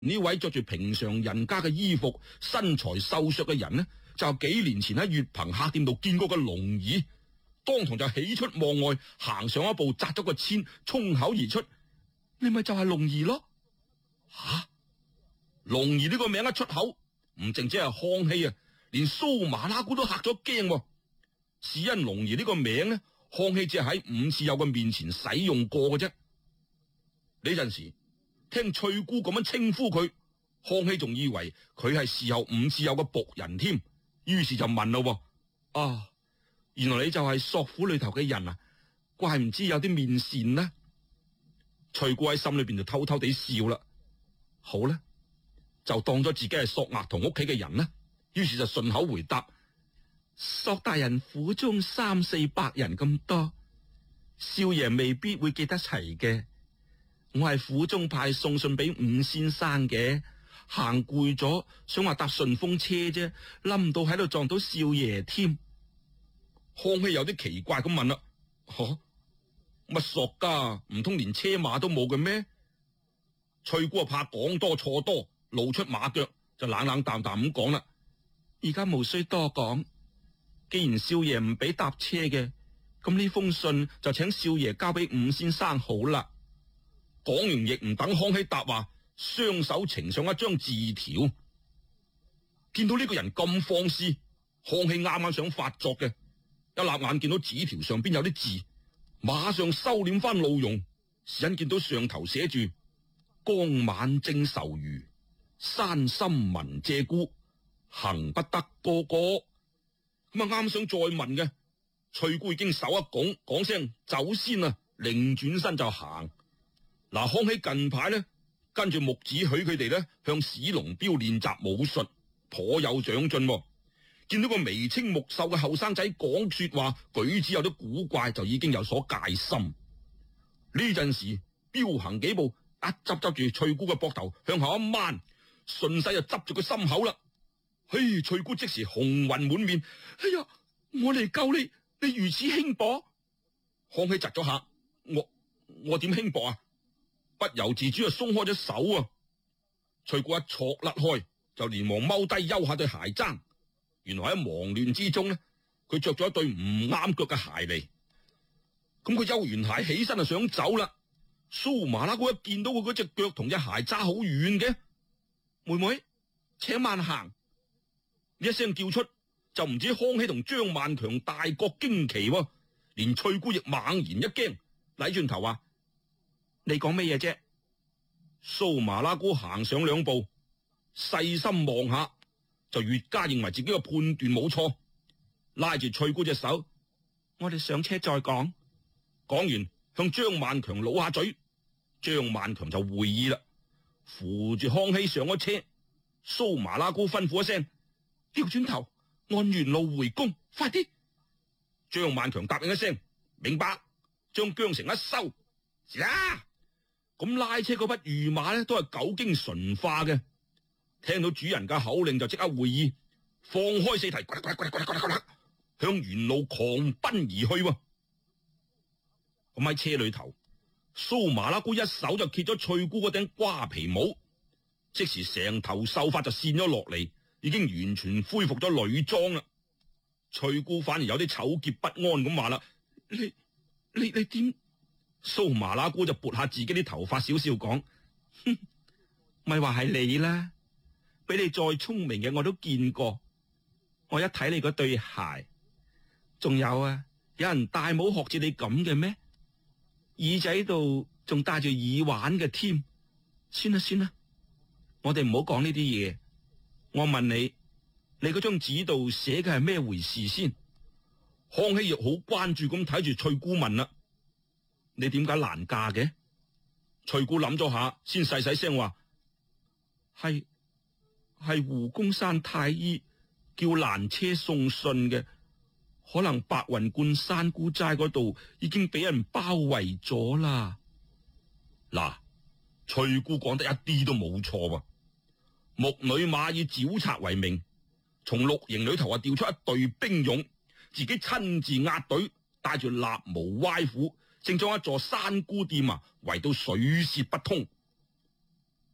呢位着住平常人家嘅衣服、身材瘦削嘅人呢，就幾年前喺月棚客店度見過個龍兒，當堂就喜出望外，行上一步，扎咗個簽，衝口而出：你咪就係龍兒咯！吓，龍兒呢個名一出口，唔淨止係康熙啊，連蘇麻拉姑都嚇咗驚。是因龍兒呢個名呢，康熙只係喺伍次友嘅面前使用過嘅啫。呢陣時聽翠姑咁樣稱呼佢，康熙仲以為佢係侍候伍次友嘅僕人添，於是就問咯：啊，原來你就係索府裏頭嘅人啊，怪唔知有啲面善呢。翠姑喺心裏邊就偷偷地笑啦。好啦，就當咗自己係索額同屋企嘅人啦，於是就順口回答：索大人府中300-400人咁多，少爺未必會記得齊嘅。我係府中派送信俾伍先生嘅，行攰咗，想話搭順風車啫，諗唔到喺度撞到少爺添。康熙有啲奇怪咁問啦：乜索家唔通連車馬都冇嘅咩？翠姑怕講多錯多，露出馬腳，就冷冷淡淡咁講啦：而家無需多講。既然少爺唔俾搭車嘅，咁呢封信就請少爺交俾伍先生好啦。講完亦唔等康熙答話，雙手呈上一張字條。見到呢個人咁放肆，康熙啱啱想發作嘅，一立眼見到紙條上邊有啲字，馬上收斂翻怒容，是因見到上頭寫住江晚正愁餘，山深聞鷓鴣，行不得哥哥。咁啊啱想再問嘅，翠姑已經手一拱，講聲走先啊，擰轉身就行。嗱，康熙近排呢，跟住木子許佢哋呢，向史龍標練習武術，頗有長進。見到個眉清目秀嘅後生仔講說話舉止有啲古怪，就已經有所戒心。呢陣時標行幾步，一執住翠姑嘅膊頭向後一掹，順勢就執住佢心口啦。嘿，翠姑即時紅暈滿面，哎呀，我嚟救你，你如此輕薄。康熙窒咗下，我點輕薄啊？不由自主就鬆開咗手啊！翠姑一挫甩開，就連忙踎低休下對鞋踭。原來喺忙亂之中呢，佢着咗一對唔啱腳嘅鞋嚟。咁佢休完鞋起身就想走啦。蘇麻拉姑一見到佢嗰隻腳同隻鞋揸好遠嘅，妹妹請慢行。一聲叫出，就唔止康熙同張萬強大覺驚奇，連翠姑亦猛然一驚，禮轉頭話：你講咩嘢啫？蘇麻拉姑行上兩步，細心望下，就越加認為自己嘅判斷冇錯，拉住翠姑隻手：我哋上車再講。講完向張萬強擼下嘴，張萬強就會意啦，扶住康熙上咗車。蘇麻拉姑吩咐一聲：調轉頭，按原路回宮，快啲！張萬強答應一聲：明白。將韁繩一收，是啦。咁拉車嗰匹御馬呢，都係久經馴化嘅，聽到主人嘅口令就即刻會意，放開四蹄，向原路狂奔而去。咁喺車裏頭，蘇麻拉姑一手就揭咗翠姑嗰頂瓜皮帽，即時成頭秀髮就跣咗落嚟，已經完全恢復咗女裝啦。翠姑反而有啲醜潔不安咁話啦：你點？蘇麻拉姑就撥下自己啲頭髮，少少講：哼，咪話係你啦，比你再聰明嘅我都見過。我一睇你嗰對鞋，仲有啊，有人戴帽學似你咁嘅咩？耳仔度仲戴住耳環嘅添。算啦，我哋唔好講呢啲嘢。我問你，你嗰張紙度寫嘅係咩回事先？康熙亦好關注咁睇住翠姑問啦：你點解難嫁嘅？翠姑諗咗下，先細細聲話：係胡公山太醫叫攔車送信嘅，可能白雲觀山姑齋嗰度已經俾人包圍咗啦。嗱，翠姑講得一啲都冇錯喎。木女馬以剿賊為名，從綠營裏頭調出一隊兵勇，自己親自押隊，帶住立毛歪虎，正將一座山姑店圍到水泄不通。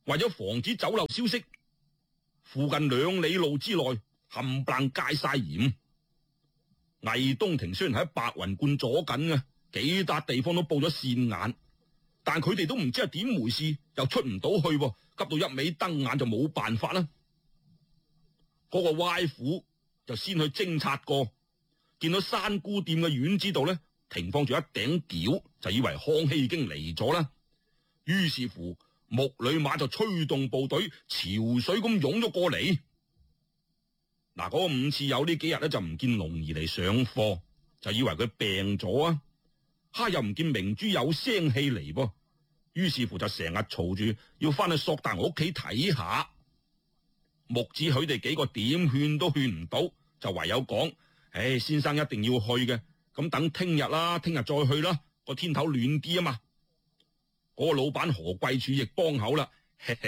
為咗防止走漏消息，附近2里路之內冚唪唥戒晒嚴。魏東庭雖然喺白雲觀左近啊，幾笪地方都布咗線眼，但佢哋都唔知係點回事，又出唔到去，急到一味瞪眼就冇辦法啦。嗰個歪虎就先去偵察過，見到山姑店嘅院子度咧停放住一頂轎，就以為康熙已經嚟咗啦。於是乎，木里馬就催動部隊潮水咁湧咗過嚟。嗱，嗰個伍次友呢幾日咧就唔見龍兒嚟上課，就以為佢病咗啊。又唔見明珠有聲氣嚟噃，於是乎就成日嘈住要翻去索大我屋企睇下。木子佢哋幾個點勸都勸唔到，就唯有講：唉，先生一定要去嘅，咁等聽日啦，聽日再去啦，個天頭暖啲啊嘛。嗰個老闆何貴柱亦幫口啦。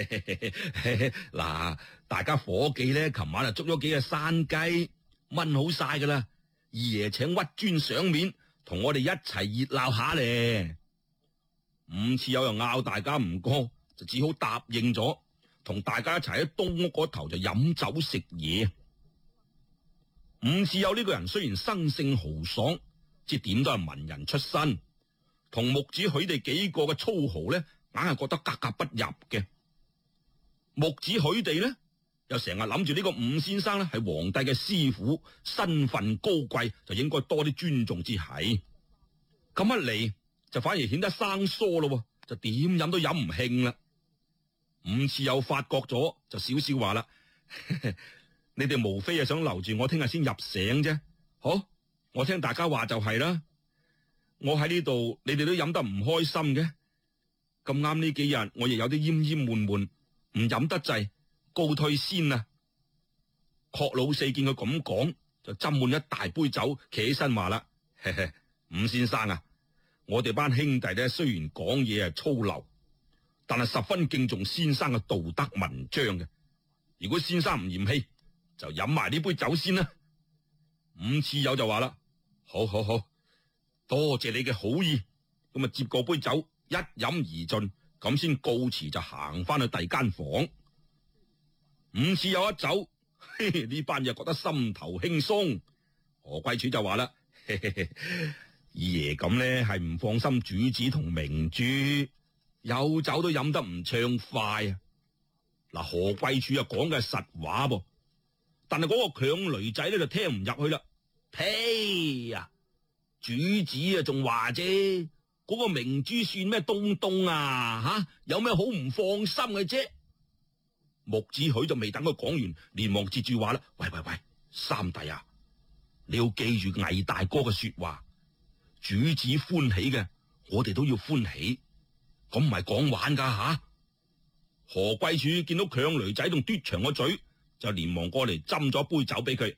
嗱，大家伙計咧，琴晚就捉咗幾隻山雞，炆好晒噶啦。二爺請屈尊賞面，同我哋一齊熱鬧下咧。伍次友又拗大家唔過，就只好答應咗，同大家一齊喺東屋嗰頭就飲酒食嘢。伍次友呢個人雖然生性豪爽，即點都係文人出身，同木子佢哋幾個嘅粗豪咧，硬係覺得格格不入嘅。木子佢哋咧，又成日諗住呢個伍先生咧係皇帝嘅師傅，身份高貴，就應該多啲尊重之係。咁一嚟就反而顯得生疏咯，就點飲都飲唔興啦。伍次友發覺咗，就少少話啦：你哋無非係想留住我聽日先入醒啫。好，我聽大家話就係啦。我喺呢度，你哋都飲得唔開心嘅。咁啱呢幾日，我亦有啲厭厭悶悶，唔飲得滯，告退先啊。郝老四見佢咁講，就斟滿一大杯酒，企起身話啦：伍先生啊，我哋班兄弟咧，雖然講嘢係粗流，但係十分敬重先生嘅道德文章嘅。如果先生唔嫌棄，就飲埋呢杯酒先啦。伍次友就話啦：好好好，多謝你嘅好意。咁啊，接過杯酒，一飲而盡，咁先告辭，就行翻去第二間房。伍次友一走，呢班人覺得心頭輕鬆。何貴柱就話啦：二爺咁咧係唔放心主子同明珠，有酒都飲得唔暢快啊！嗱，何貴柱啊講嘅係實話噃，但係嗰個強雷仔咧就聽唔入去啦。呸呀！主子啊仲話啫，嗰個明珠算咩東東啊？吓，有咩好唔放心嘅啫？木子許就未等佢講完，連忙接住話啦：喂，三弟啊，你要記住魏大哥嘅說話，主子歡喜嘅，我哋都要歡喜，咁唔係講玩噶吓。何貴柱見到強雷仔仲嘟長個嘴，就連忙過嚟斟咗杯酒俾佢。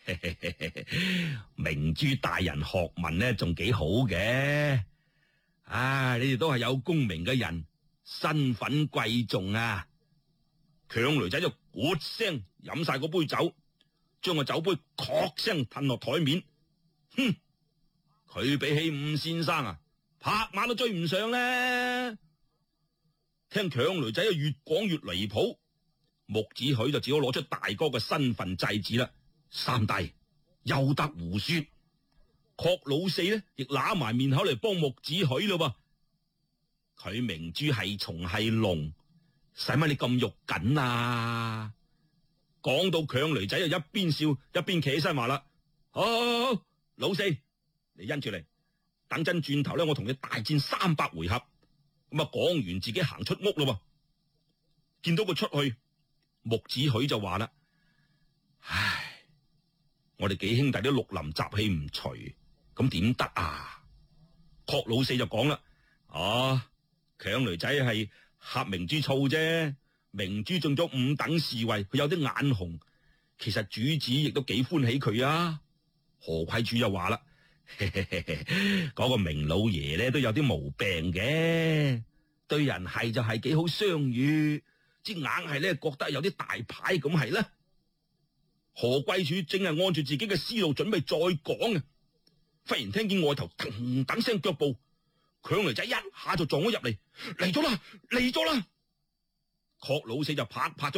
明珠大人學問呢仲幾好嘅，你哋都係有功名嘅人，身份貴重啊！強雷仔就咕聲飲晒嗰杯酒，將個酒杯確聲褪落台面。哼，佢比起伍先生啊，拍馬都追唔上咧。聽強雷仔啊越講越離譜，木子許就只好攞出大哥嘅身份制止啦。三弟休得胡說，郝老四呢亦揦埋面口嚟幫木子許咯噃。佢明珠係蟲係龍，使乜你咁肉緊啊？講到強雷仔就一邊笑一邊企起身話啦：好，老四，你因住嚟，等陣轉頭咧，我同你大戰300回合。咁啊，講完自己行出屋咯噃。見到佢出去，木子許就話啦：唉，我哋幾兄弟都綠林雜氣唔除，咁點得啊？郝老四就講啦：強雷仔係呷明珠醋啫，明珠中咗5等侍衛，佢有啲眼紅，其實主子亦都幾歡喜佢啊。何貴柱就話啦：嗰個明老爺咧都有啲毛病嘅，對人係就係幾好相與，即硬係咧覺得有啲大牌咁係啦。何貴柱正係按住自己嘅思路準備再講嘅，忽然聽見外頭噔噔聲腳步，強雷仔一下就撞咗入嚟，嚟咗啦！ 郝老四就拍拍